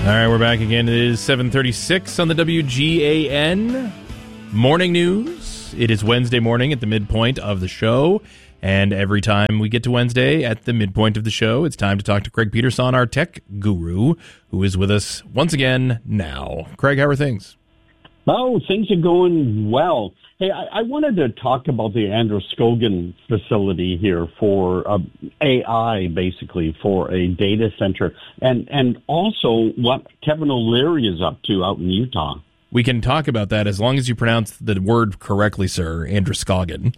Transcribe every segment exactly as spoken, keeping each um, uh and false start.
All right, we're back again. It is seven thirty-six on the W G A N Morning News. It is Wednesday morning at the midpoint of the show. And every time we get to Wednesday at the midpoint of the show, it's time to talk to Craig Peterson, our tech guru, who is with us once again now. Craig, how are things? Oh, things are going well. Hey, I, I wanted to talk about the Androscoggin facility here for uh, A I, basically, for a data center, and, and also what Kevin O'Leary is up to out in Utah. We can talk about that as long as you pronounce the word correctly, sir, Androscoggin.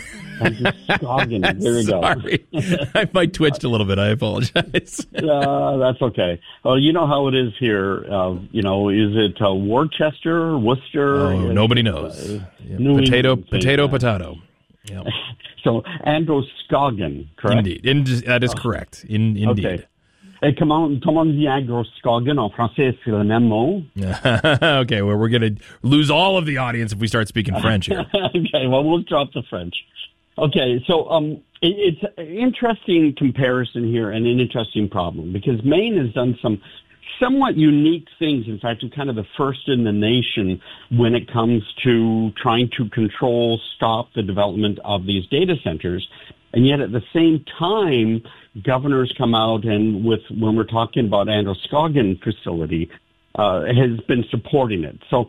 Androscoggin, there we go. Sorry. I might twitched a little bit. I apologize. uh, that's okay. Well, you know how it is here. Uh, you know, is it uh, Worcester, Worcester? Oh, is, nobody knows. Uh, yeah. Potato, potato, potato. Yep. So, Androscoggin, correct? Indeed. In, that is correct. In, indeed. Okay. Et comment, comment on dit Androscoggin en français, c'est le même mot? Okay, well, we're going to lose all of the audience if we start speaking French here. Okay, well, we'll drop the French. Okay, so um, it, it's an interesting comparison here and an interesting problem because Maine has done some somewhat unique things. In fact, it's kind of the first in the nation when it comes to trying to control, stop the development of these data centers. And yet at the same time, governors come out and with, when we're talking about Androscoggin facility, uh, has been supporting it. So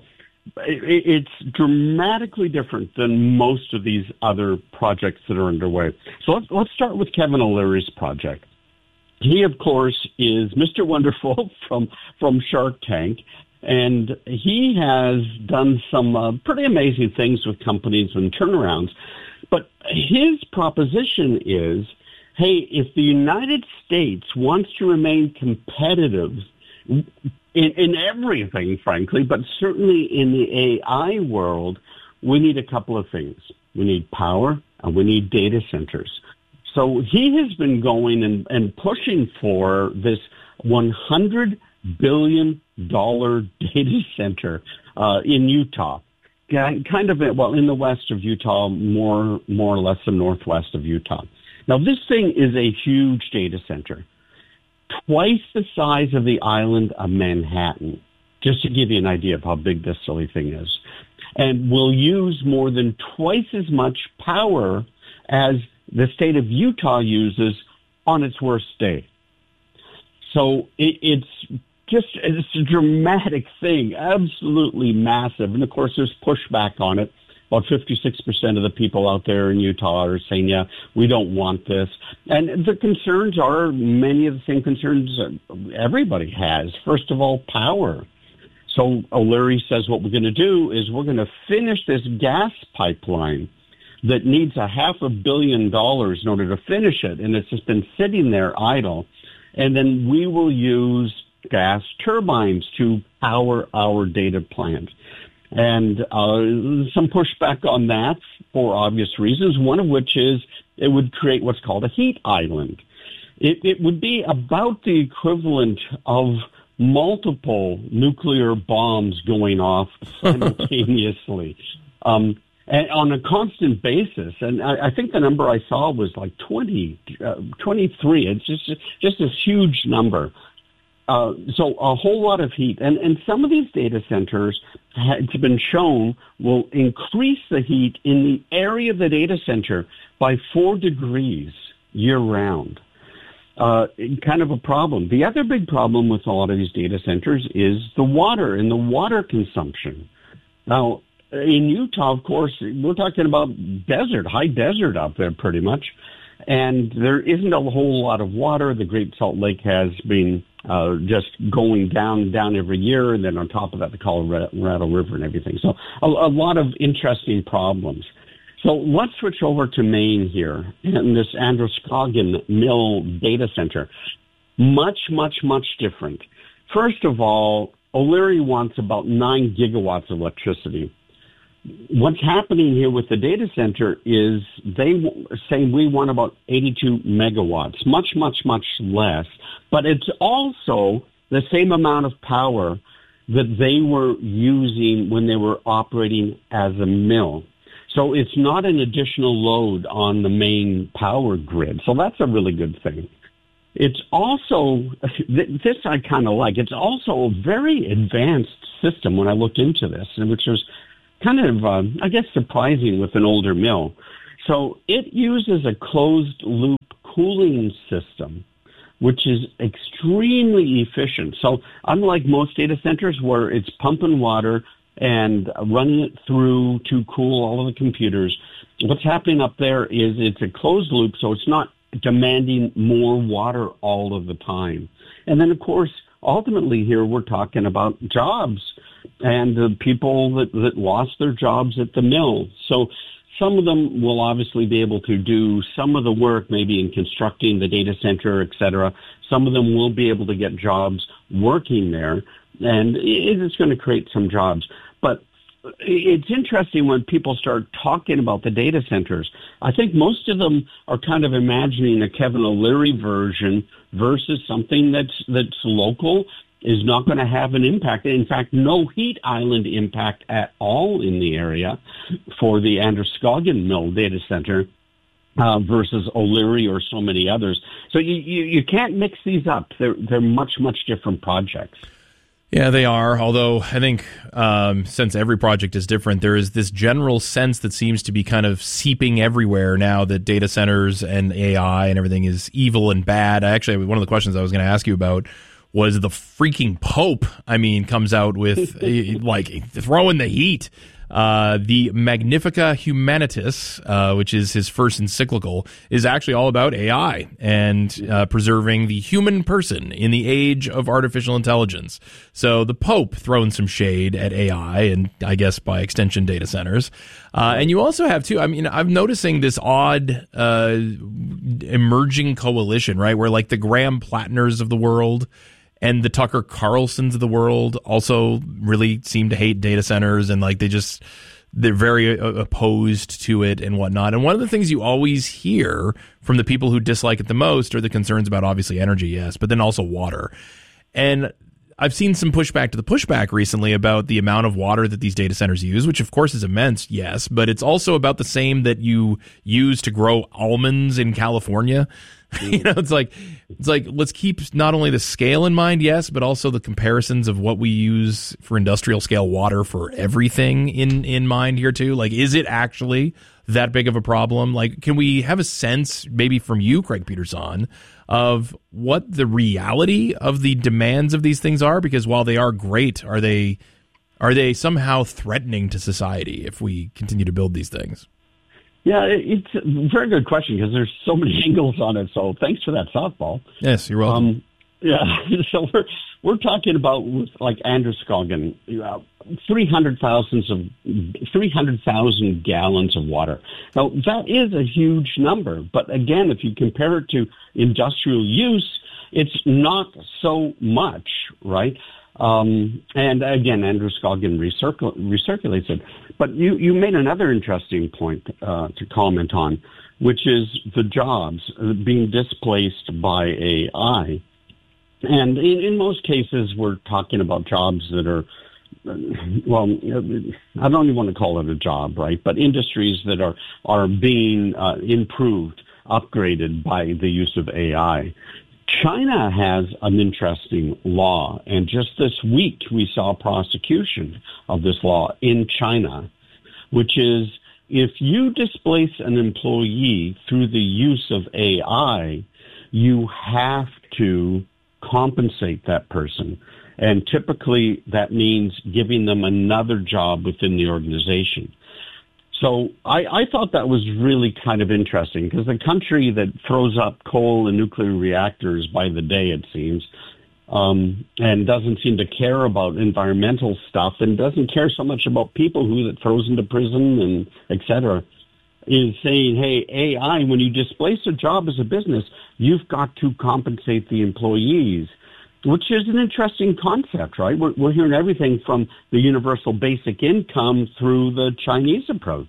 it, it's dramatically different than most of these other projects that are underway. So let's, let's start with Kevin O'Leary's project. He, of course, is Mister Wonderful from, from Shark Tank. And he has done some uh, pretty amazing things with companies and turnarounds. But his proposition is, hey, if the United States wants to remain competitive in, in everything, frankly, but certainly in the A I world, we need a couple of things. We need power and we need data centers. So he has been going and, and pushing for this one hundred billion dollars data center uh, in Utah. Kind of, well, in the west of Utah, more more or less the northwest of Utah. Now, this thing is a huge data center, twice the size of the island of Manhattan, just to give you an idea of how big this silly thing is, and will use more than twice as much power as the state of Utah uses on its worst day. So it, it's just it's a dramatic thing, absolutely massive. And, of course, there's pushback on it. About fifty-six percent of the people out there in Utah are saying, yeah, we don't want this. And the concerns are many of the same concerns everybody has. First of all, power. So O'Leary says what we're going to do is we're going to finish this gas pipeline that needs a half a billion dollars in order to finish it. And it's just been sitting there idle. And then we will use gas turbines to power our data plant. And uh, some pushback on that for obvious reasons, one of which is it would create what's called a heat island. It, it would be about the equivalent of multiple nuclear bombs going off simultaneously um, and on a constant basis. And I, I think the number I saw was like twenty, uh, twenty-three. It's just, just this huge number. Uh, so a whole lot of heat. And, and some of these data centers, it's been shown, will increase the heat in the area of the data center by four degrees year-round. Uh, kind of a problem. The other big problem with a lot of these data centers is the water and the water consumption. Now, in Utah, of course, we're talking about desert, high desert out there pretty much. And there isn't a whole lot of water. The Great Salt Lake has been uh, just going down, down every year. And then on top of that, the Colorado River and everything. So a, a lot of interesting problems. So let's switch over to Maine here and this Androscoggin Mill data center. Much, much, much different. First of all, O'Leary wants about nine gigawatts of electricity. What's happening here with the data center is they say we want about eighty-two megawatts, much, much, much less. But it's also the same amount of power that they were using when they were operating as a mill. So it's not an additional load on the main power grid. So that's a really good thing. it's also, this I kind of like, it's also a very advanced system when I looked into this, which was kind of, uh, I guess, surprising with an older mill. So it uses a closed-loop cooling system, which is extremely efficient. So unlike most data centers where it's pumping water and running it through to cool all of the computers, what's happening up there is it's a closed loop, so it's not demanding more water all of the time. And then, of course, ultimately here we're talking about jobs and the people that, that lost their jobs at the mill. So some of them will obviously be able to do some of the work, maybe in constructing the data center, et cetera. Some of them will be able to get jobs working there, and it's going to create some jobs. But it's interesting when people start talking about the data centers. I think most of them are kind of imagining a Kevin O'Leary version versus something that's that's local, is not going to have an impact. In fact, no heat island impact at all in the area for the Androscoggin Mill data center uh, versus O'Leary or so many others. So you, you, you can't mix these up. They're, they're much, much different projects. Yeah, they are. Although I think um, since every project is different, there is this general sense that seems to be kind of seeping everywhere now that data centers and A I and everything is evil and bad. Actually, one of the questions I was going to ask you about was the freaking Pope, I mean, comes out with, like, throwing the heat. Uh, the Magnifica Humanitas, uh, which is his first encyclical, is actually all about A I and uh, preserving the human person in the age of artificial intelligence. So the Pope throwing some shade at A I and, I guess, by extension, data centers. Uh, and you also have, too, I mean, I'm noticing this odd uh, emerging coalition, right, where, like, the Graham Plattners of the world and the Tucker Carlsons of the world also really seem to hate data centers, and like they just, they're very opposed to it and whatnot. And one of the things you always hear from the people who dislike it the most are the concerns about obviously energy, yes, but then also water. And I've seen some pushback to the pushback recently about the amount of water that these data centers use, which of course is immense, yes, but it's also about the same that you use to grow almonds in California. You know, it's like, it's like, let's keep not only the scale in mind, yes, but also the comparisons of what we use for industrial scale water for everything in, in mind here too. Like, is it actually that big of a problem? Like, can we have a sense, maybe from you, Craig Peterson, of what the reality of the demands of these things are? Because while they are great, are they, are they somehow threatening to society if we continue to build these things? Yeah, it's a very good question because there's so many angles on it. So thanks for that softball. Yes, you're welcome. Um, yeah, so we're we're talking about like Androscoggin, uh, three hundred thousand of three hundred thousand gallons of water. Now that is a huge number, but again, if you compare it to industrial use, it's not so much, right? Um, and again, Androscoggin recircul- recirculates it. But you, you made another interesting point uh, to comment on, which is the jobs being displaced by A I. And in, in most cases, we're talking about jobs that are, well, I don't even want to call it a job, right? But industries that are, are being uh, improved, upgraded by the use of A I. China has an interesting law, and just this week we saw a prosecution of this law in China, which is if you displace an employee through the use of A I, you have to compensate that person. And typically that means giving them another job within the organization. So I, I thought that was really kind of interesting because the country that throws up coal and nuclear reactors by the day, it seems, um, and doesn't seem to care about environmental stuff and doesn't care so much about people who it throws into prison and et cetera, is saying, hey, A I, when you displace a job as a business, you've got to compensate the employees. Which is an interesting concept, right? We're, we're hearing everything from the universal basic income through the Chinese approach.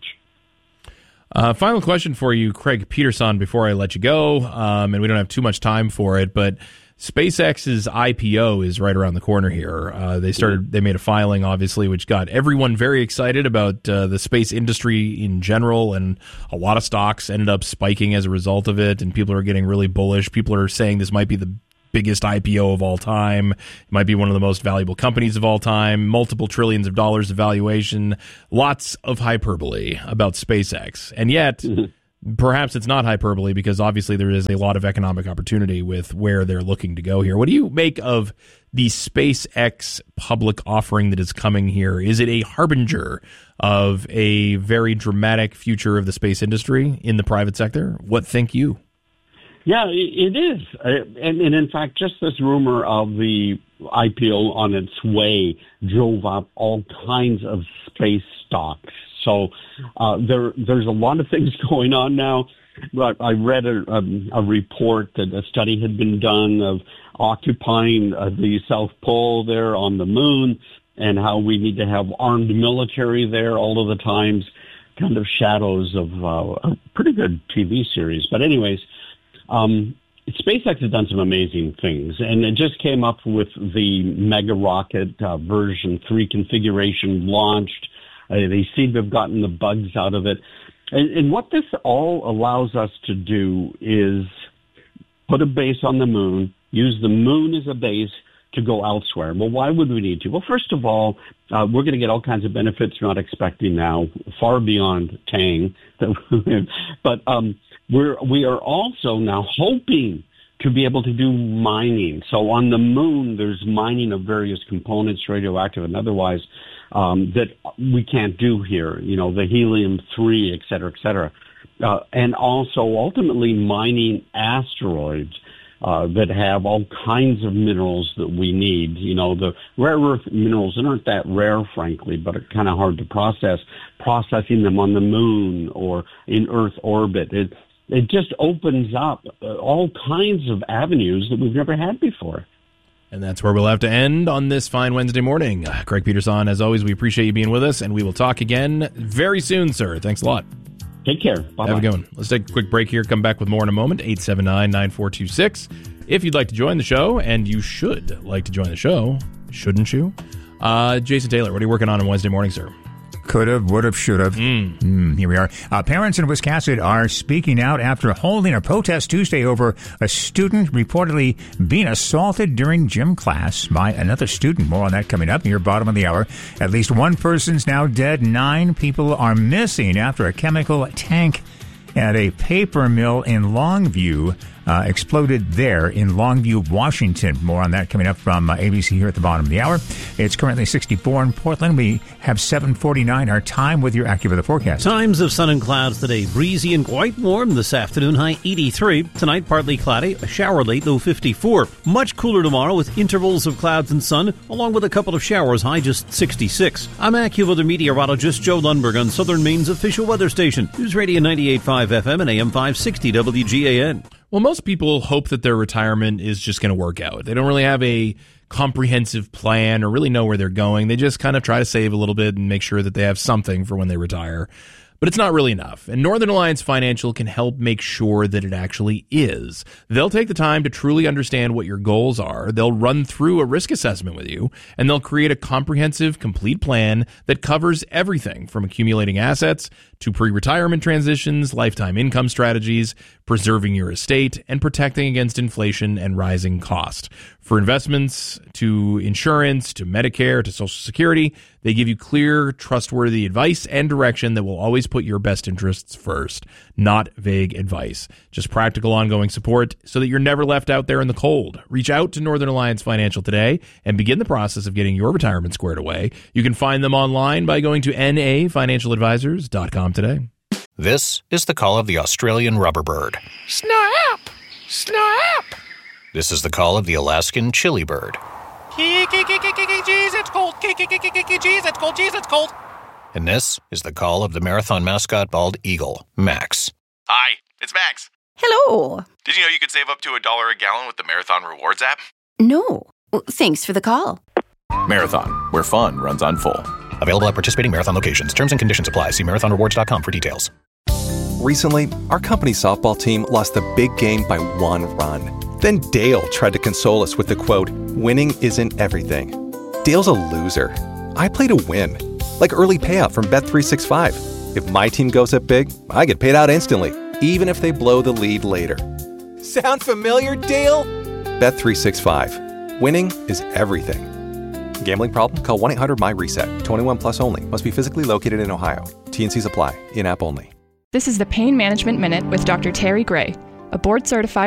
Uh, final question for you, Craig Peterson, before I let you go, um, and we don't have too much time for it, but SpaceX's I P O is right around the corner here. Uh, they started, they made a filing, obviously, which got everyone very excited about uh, the space industry in general, and a lot of stocks ended up spiking as a result of it, and people are getting really bullish. People are saying this might be the biggest I P O of all time. It might be one of the most valuable companies of all time, multiple trillions of dollars of valuation, lots of hyperbole about SpaceX. And yet, mm-hmm. perhaps it's not hyperbole, because obviously there is a lot of economic opportunity with where they're looking to go here. What do you make of the SpaceX public offering that is coming here? Is it a harbinger of a very dramatic future of the space industry in the private sector? What think you? Yeah, it is. And, and in fact, just this rumor of the I P O on its way drove up all kinds of space stocks. So uh, there, there's a lot of things going on now. I read a, um, a report that a study had been done of occupying uh, the South Pole there on the moon, and how we need to have armed military there all of the times, kind of shadows of uh, a pretty good T V series. But anyways, Um, SpaceX has done some amazing things, and it just came up with the Mega Rocket uh, version three configuration launched. Uh, they seem to have gotten the bugs out of it. And, and what this all allows us to do is put a base on the moon, use the moon as a base to go elsewhere. Well, why would we need to? Well, first of all, uh, we're going to get all kinds of benefits we're not expecting now, far beyond Tang. But um, we're, we are also now hoping to be able to do mining. So on the moon, there's mining of various components, radioactive and otherwise, um, that we can't do here. You know, the helium three, et cetera, et cetera. Uh, and also ultimately mining asteroids uh, that have all kinds of minerals that we need. You know, the rare earth minerals that aren't that rare, frankly, but are kind of hard to process. Processing them on the moon or in Earth orbit, it it just opens up uh, all kinds of avenues that we've never had before. And that's where we'll have to end on this fine Wednesday morning. Uh, Craig Peterson, as always, we appreciate you being with us, and we will talk again very soon, sir. Thanks a lot. Take care. Bye-bye. Have a good one. Let's take a quick break here. Come back with more in a moment. eight seven nine, nine four two six. If you'd like to join the show, and you should like to join the show, shouldn't you? Uh, Jason Taylor, what are you working on on Wednesday morning, sir? Could have, would have, should have. Mm. Mm, here we are. Uh, parents in Wisconsin are speaking out after holding a protest Tuesday over a student reportedly being assaulted during gym class by another student. More on that coming up near bottom of the hour. At least one person's now dead. Nine people are missing after a chemical tank at a paper mill in Longview uh, exploded there in Longview, Washington. More on that coming up from uh, A B C here at the bottom of the hour. It's currently sixty-four in Portland. We have seven forty-nine our time with your AccuWeather forecast. Times of sun and clouds today. Breezy and quite warm this afternoon. High eighty-three. Tonight, partly cloudy. A shower late, low fifty-four. Much cooler tomorrow with intervals of clouds and sun, along with a couple of showers. High just sixty-six. I'm AccuWeather meteorologist Joe Lundberg on Southern Maine's official weather station. News Radio ninety-eight point five F M and A M five sixty W G A N. Well, most people hope that their retirement is just going to work out. They don't really have a comprehensive plan or really know where they're going. They just kind of try to save a little bit and make sure that they have something for when they retire. But it's not really enough. And Northern Alliance Financial can help make sure that it actually is. They'll take the time to truly understand what your goals are. They'll run through a risk assessment with you, and they'll create a comprehensive, complete plan that covers everything from accumulating assets to pre-retirement transitions, lifetime income strategies, preserving your estate, and protecting against inflation and rising cost. For investments, to insurance, to Medicare, to Social Security, they give you clear, trustworthy advice and direction that will always put your best interests first, not vague advice. Just practical ongoing support so that you're never left out there in the cold. Reach out to Northern Alliance Financial today and begin the process of getting your retirement squared away. You can find them online by going to N A financial advisors dot com today. This is the call of the Australian rubberbird. Snap! Snap! This is the call of the Alaskan chili bird. Jeez, it's cold. Jeez, it's cold. Jeez, it's cold. And this is the call of the marathon mascot bald eagle, Max. Hi, it's Max. Hello. Did you know you could save up to a dollar a gallon with the Marathon Rewards app? No. Thanks for the call. Marathon, where fun runs on full. Available at participating Marathon locations. Terms and conditions apply. See marathon rewards dot com for details. Recently, our company softball team lost the big game by one run. Then Dale tried to console us with the quote, "Winning isn't everything." Dale's a loser. I play to win. Like early payout from Bet three sixty-five. If my team goes up big, I get paid out instantly, even if they blow the lead later. Sound familiar, Dale? Bet three sixty-five. Winning is everything. Gambling problem? Call one eight hundred M Y reset. twenty-one plus only. Must be physically located in Ohio. T and C's apply. In-app only. This is the Pain Management Minute with Doctor Terry Gray, a board-certified